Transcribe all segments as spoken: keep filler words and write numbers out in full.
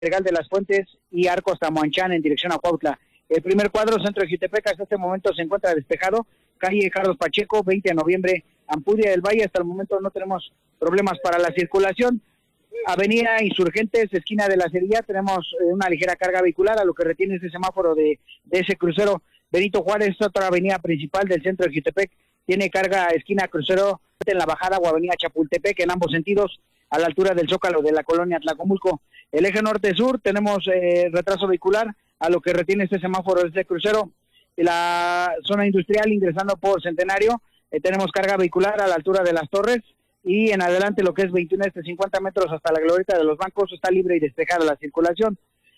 Pedregal de las Fuentes y Arcos Tamuanchán en dirección a Cuautla. El primer cuadro, centro de Jutepec, hasta este momento se encuentra despejado. Calle Carlos Pacheco, veinte de noviembre, Ampudia del Valle. Hasta el momento no tenemos problemas para la circulación. Avenida Insurgentes, esquina de la Cerilla, tenemos una ligera carga vehicular, a lo que retiene ese semáforo de, de ese crucero. Benito Juárez, otra avenida principal del centro de Jutepec, tiene carga esquina crucero en la bajada o avenida Chapultepec en ambos sentidos, a la altura del Zócalo de la colonia Tlacomulco. El eje norte-sur, tenemos eh, retraso vehicular, a lo que retiene este semáforo de este crucero. La zona industrial ingresando por Centenario, eh, tenemos carga vehicular a la altura de las Torres, y en adelante lo que es veintiuno este cincuenta metros hasta la glorieta de los bancos está libre y despejada la circulación.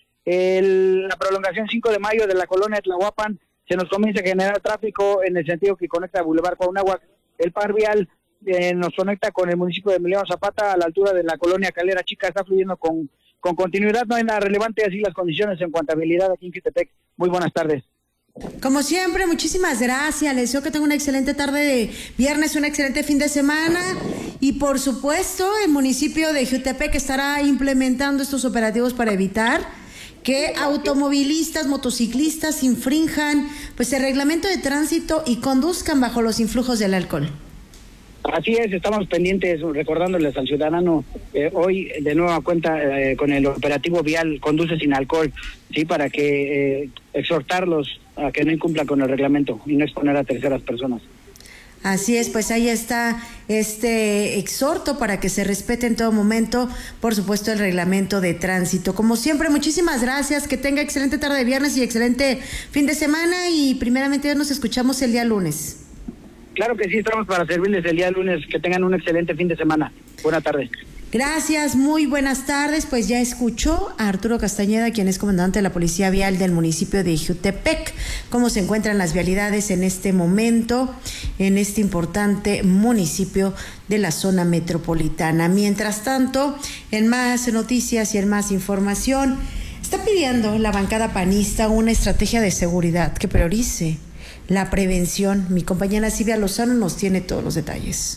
El, la prolongación cinco de mayo de la colonia Tlahuapan, se nos comienza a generar tráfico en el sentido que conecta Boulevard Cuauhnáhuac. El par vial eh, nos conecta con el municipio de Emiliano Zapata a la altura de la colonia Calera Chica, está fluyendo con, con continuidad, no hay nada relevante, así las condiciones en cuanto a habilidad aquí en Jutepec. Muy buenas tardes. Como siempre, muchísimas gracias. Les deseo que tengan una excelente tarde de viernes, un excelente fin de semana. Y por supuesto, el municipio de Jutepec estará implementando estos operativos para evitar que automovilistas, motociclistas infrinjan pues el reglamento de tránsito y conduzcan bajo los influjos del alcohol. Así es, estamos pendientes, recordándoles al ciudadano, eh, hoy de nueva cuenta eh, con el operativo vial Conduce sin alcohol, sí, para que eh, exhortarlos a que no incumplan con el reglamento y no exponer a terceras personas. Así es, pues ahí está este exhorto para que se respete en todo momento, por supuesto, el reglamento de tránsito. Como siempre, muchísimas gracias, que tenga excelente tarde de viernes y excelente fin de semana, y primeramente nos escuchamos el día lunes. Claro que sí, estamos para servirles el día lunes. Que tengan un excelente fin de semana. Buenas tardes. Gracias, muy buenas tardes. Pues ya escuchó a Arturo Castañeda, quien es comandante de la Policía Vial del municipio de Jutepec, cómo se encuentran las vialidades en este momento en este importante municipio de la zona metropolitana. Mientras tanto, en más noticias y en más información, está pidiendo la bancada panista una estrategia de seguridad que priorice la prevención. Mi compañera Silvia Lozano nos tiene todos los detalles.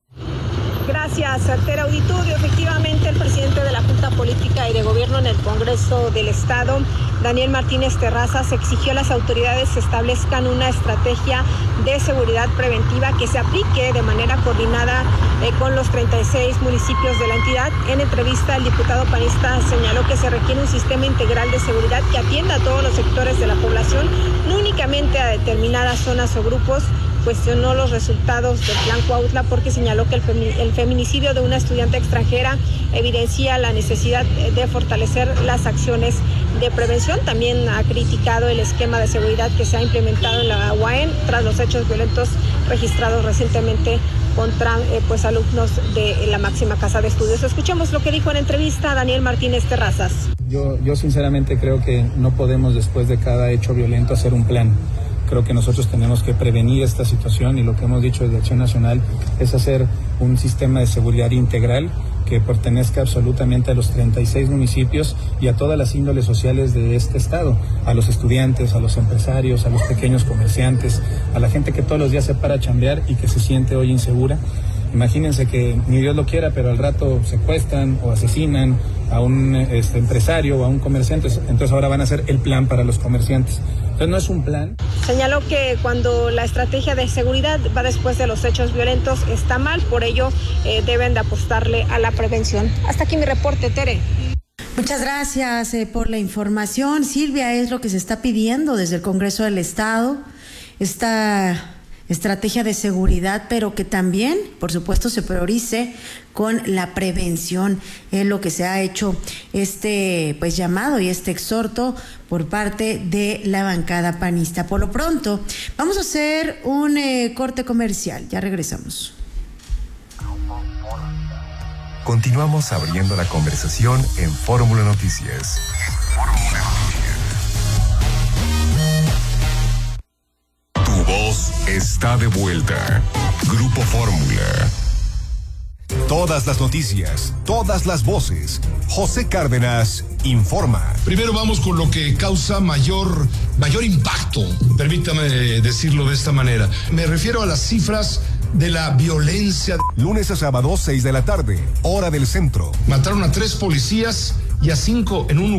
Gracias, Artera Auditorio. Efectivamente, el presidente de la Junta Política y de Gobierno en el Congreso del Estado, Daniel Martínez Terrazas, exigió a las autoridades que establezcan una estrategia de seguridad preventiva que se aplique de manera coordinada eh, con los treinta y seis municipios de la entidad. En entrevista, el diputado panista señaló que se requiere un sistema integral de seguridad que atienda a todos los sectores de la población, no únicamente a determinadas zonas o grupos. Cuestionó los resultados del Plan Cuautla porque señaló que el, femi- el feminicidio de una estudiante extranjera evidencia la necesidad de fortalecer las acciones de prevención. También ha criticado el esquema de seguridad que se ha implementado en la U A M tras los hechos violentos registrados recientemente contra eh, pues alumnos de la máxima casa de estudios. Escuchemos lo que dijo en entrevista a Daniel Martínez Terrazas. Yo, yo sinceramente creo que no podemos, después de cada hecho violento, hacer un plan. Creo que nosotros tenemos que prevenir esta situación, y lo que hemos dicho desde Acción Nacional es hacer un sistema de seguridad integral que pertenezca absolutamente a los treinta y seis municipios y a todas las índoles sociales de este estado, a los estudiantes, a los empresarios, a los pequeños comerciantes, a la gente que todos los días se para a chambear y que se siente hoy insegura. Imagínense que ni Dios lo quiera, pero al rato secuestran o asesinan a un este, empresario o a un comerciante, entonces ahora van a hacer el plan para los comerciantes. Entonces no es un plan. Señaló que cuando la estrategia de seguridad va después de los hechos violentos está mal, por ello eh, deben de apostarle a la prevención. Hasta aquí mi reporte, Tere. Muchas gracias eh, por la información, Silvia. Es lo que se está pidiendo desde el Congreso del Estado, esta estrategia de seguridad, pero que también, por supuesto, se priorice con la prevención. Es lo que se ha hecho este pues llamado y este exhorto por parte de la bancada panista. Por lo pronto, vamos a hacer un eh, corte comercial. Ya regresamos. Continuamos abriendo la conversación en Fórmula Noticias. Fórmula Noticias. Tu voz está de vuelta. Grupo Fórmula. Todas las noticias, todas las voces. José Cárdenas informa. Primero vamos con lo que causa mayor, mayor impacto, permítame decirlo de esta manera. Me refiero a las cifras de la violencia. Lunes a sábado, seis de la tarde, hora del centro. Mataron a tres policías y a cinco en un